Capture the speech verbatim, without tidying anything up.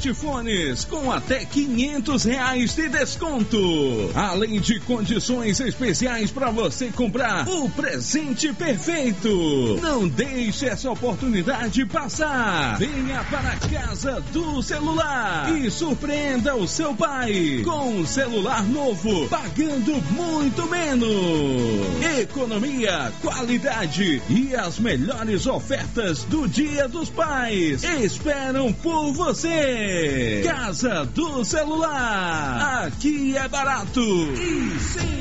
smartphones com até quinhentos reais de desconto. Além de condições especiais para você comprar o presente perfeito. Não deixe essa oportunidade passar. Venha para a Casa do Celular e surpreenda o seu pai com um celular novo, pagando muito menos. Economia, qualidade e as melhores ofertas do Dia dos Pais esperam por você. Casa do Celular. Aqui é barato e sem